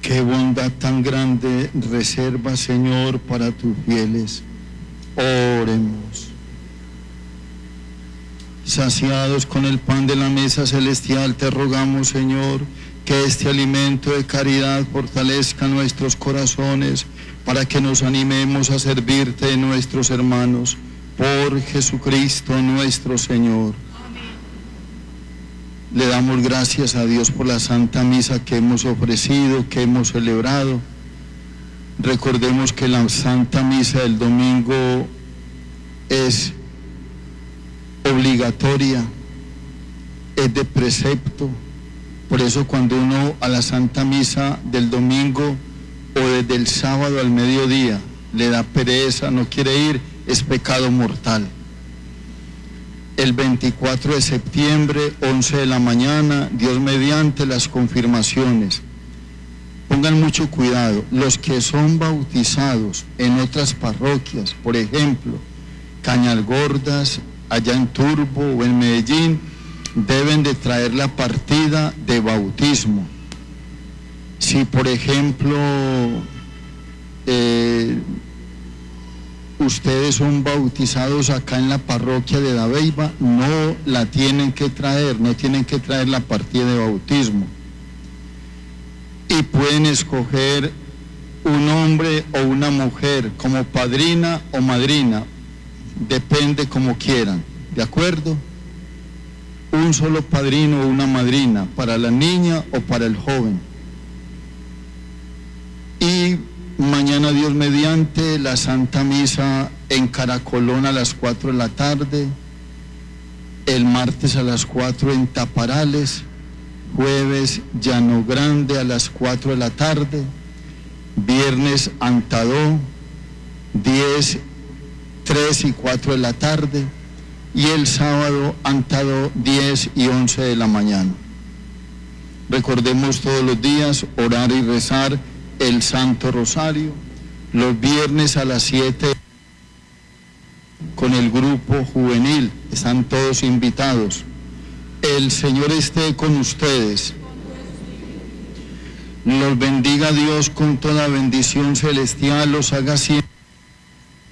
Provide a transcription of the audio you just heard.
Qué bondad tan grande reserva, Señor, para tus fieles. Oremos. Saciados con el pan de la mesa celestial, te rogamos, Señor, que este alimento de caridad fortalezca nuestros corazones para que nos animemos a servirte, nuestros hermanos, por Jesucristo nuestro Señor. Le damos gracias a Dios por la Santa Misa que hemos ofrecido, que hemos celebrado. Recordemos que la Santa Misa del domingo es obligatoria, es de precepto. Por eso cuando uno a la Santa Misa del domingo o desde el sábado al mediodía le da pereza, no quiere ir, es pecado mortal. El 24 de septiembre, 11 de la mañana, Dios mediante, las confirmaciones. Pongan mucho cuidado, los que son bautizados en otras parroquias, por ejemplo, Cañalgordas, allá en Turbo o en Medellín, deben de traer la partida de bautismo. Si por ejemplo ustedes son bautizados acá en la parroquia de Dabeiba, no la tienen que traer, no tienen que traer la partida de bautismo. Y pueden escoger un hombre o una mujer como padrina o madrina, depende como quieran, ¿de acuerdo? Un solo padrino o una madrina para la niña o para el joven. Y mañana, Dios mediante, la Santa Misa en Caracolón a las 4 de la tarde, el martes a las 4 en Taparales, jueves Llano Grande a las 4 de la tarde, viernes Antadó, 10, 3 y 4 de la tarde, y el sábado Antadó 10 y 11 de la mañana. Recordemos todos los días orar y rezar el Santo Rosario, los viernes a las 7 con el grupo juvenil, están todos invitados. El Señor esté con ustedes. Los bendiga Dios con toda bendición celestial, los haga siempre